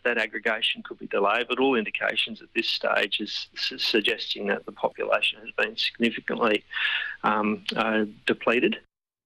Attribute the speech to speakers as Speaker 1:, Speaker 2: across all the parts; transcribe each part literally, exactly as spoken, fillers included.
Speaker 1: that aggregation could be delayed, but all indications at this stage is su- suggesting that the population has been significantly um, uh, depleted.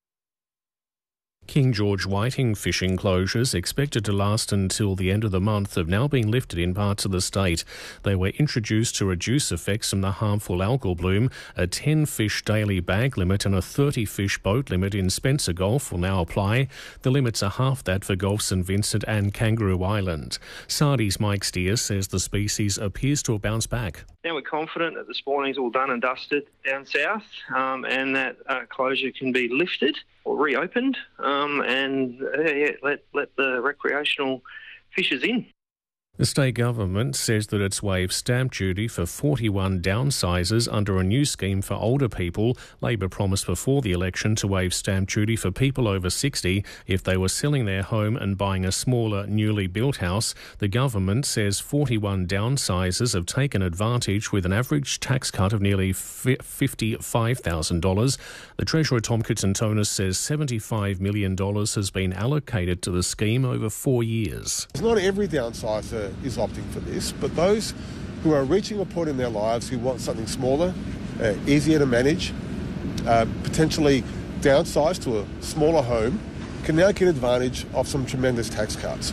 Speaker 2: King George whiting fishing closures, expected to last until the end of the month, have now been lifted in parts of the state. They were introduced to reduce effects from the harmful algal bloom. A ten fish daily bag limit and a thirty fish boat limit in Spencer Gulf will now apply. The limits are half that for Gulf St Vincent and Kangaroo Island. Sardi's Mike Steer says the species appears to have bounced back.
Speaker 1: Now we're confident that the spawning's all done and dusted down south, um, and that uh, closure can be lifted or reopened, um, and uh, yeah, let let the recreational fishers in.
Speaker 2: The state government says that it's waived stamp duty for forty-one downsizers under a new scheme for older people. Labor promised before the election to waive stamp duty for people over sixty if they were selling their home and buying a smaller, newly built house. The government says forty-one downsizers have taken advantage with an average tax cut of nearly fifty-five thousand dollars. The Treasurer Tom Kitson-Tonis says seventy-five million dollars has been allocated to the scheme over four years.
Speaker 3: It's not every downsizer is opting for this, but those who are reaching a point in their lives who want something smaller, uh, easier to manage, uh, potentially downsize to a smaller home, can now get advantage of some tremendous tax cuts.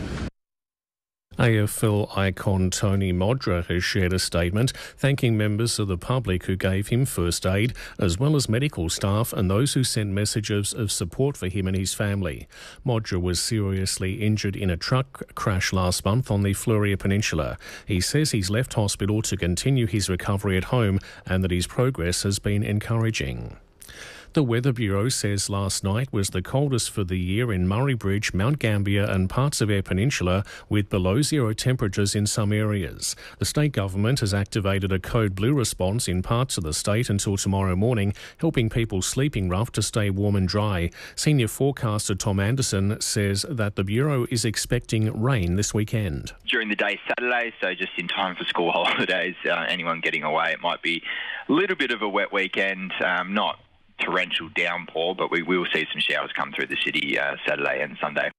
Speaker 2: A F L icon Tony Modra has shared a statement thanking members of the public who gave him first aid, as well as medical staff and those who sent messages of support for him and his family. Modra was seriously injured in a truck crash last month on the Fleurieu Peninsula. He says he's left hospital to continue his recovery at home and that his progress has been encouraging. The Weather Bureau says last night was the coldest for the year in Murray Bridge, Mount Gambier and parts of Eyre Peninsula, with below zero temperatures in some areas. The state government has activated a code blue response in parts of the state until tomorrow morning, helping people sleeping rough to stay warm and dry. Senior forecaster Tom Anderson says that the Bureau is expecting rain this weekend.
Speaker 4: During the day Saturday, so just in time for school holidays, uh, anyone getting away, it might be a little bit of a wet weekend, um, not torrential downpour, but we will see some showers come through the city uh, Saturday and Sunday.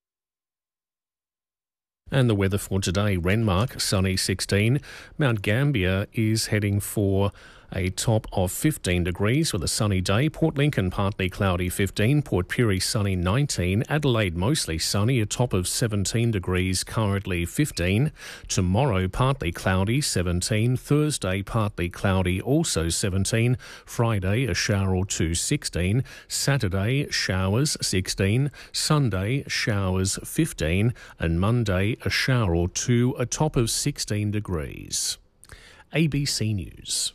Speaker 2: And the weather for today: Renmark, sunny sixteen. Mount Gambier is heading for a top of fifteen degrees with a sunny day. Port Lincoln partly cloudy fifteen. Port Pirie sunny nineteen. Adelaide mostly sunny, a top of seventeen degrees, currently fifteen. Tomorrow partly cloudy seventeen. Thursday partly cloudy, also seventeen. Friday a shower or two, sixteen. Saturday showers sixteen. Sunday showers fifteen. And Monday a shower or two, a top of sixteen degrees. A B C News.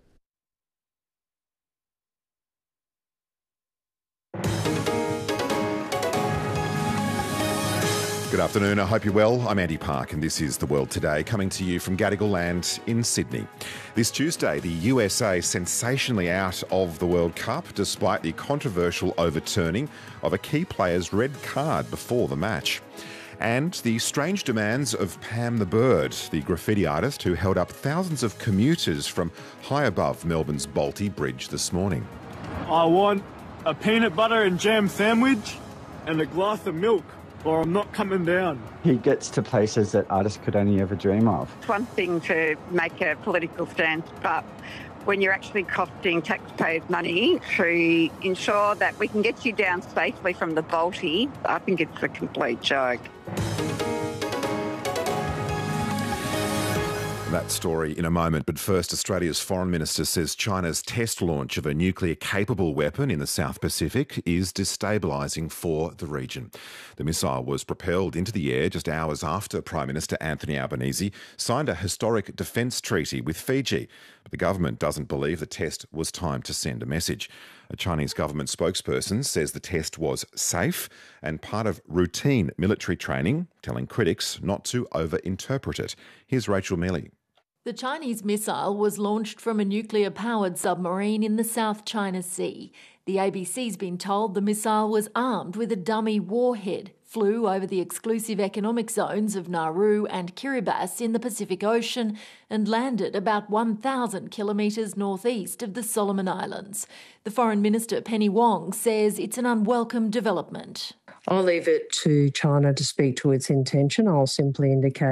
Speaker 5: Good afternoon, I hope you're well. I'm Andy Park and this is The World Today, coming to you from Gadigal Land in Sydney. This Tuesday, the U S A sensationally out of the World Cup despite the controversial overturning of a key player's red card before the match. And the strange demands of Pam the Bird, the graffiti artist who held up thousands of commuters from high above Melbourne's Balti Bridge this morning.
Speaker 6: I want a peanut butter and jam sandwich and a glass of milk, or I'm not coming down.
Speaker 7: He gets to places that artists could only ever dream of.
Speaker 8: It's one thing to make a political stance, but when you're actually costing taxpayers money to ensure that we can get you down safely from the Balti, I think it's a complete joke.
Speaker 5: That story in a moment, but first, Australia's Foreign Minister says China's test launch of a nuclear-capable weapon in the South Pacific is destabilising for the region. The missile was propelled into the air just hours after Prime Minister Anthony Albanese signed a historic defence treaty with Fiji. But the government doesn't believe the test was timed to send a message. A Chinese government spokesperson says the test was safe and part of routine military training, telling critics not to over-interpret it. Here's Rachel Melly.
Speaker 9: The Chinese missile was launched from a nuclear-powered submarine in the South China Sea. The A B C's been told the missile was armed with a dummy warhead, flew over the exclusive economic zones of Nauru and Kiribati in the Pacific Ocean and landed about one thousand kilometres northeast of the Solomon Islands. The Foreign Minister, Penny Wong, says it's an unwelcome development.
Speaker 10: I'll leave it to China to speak to its intention. I'll simply indicate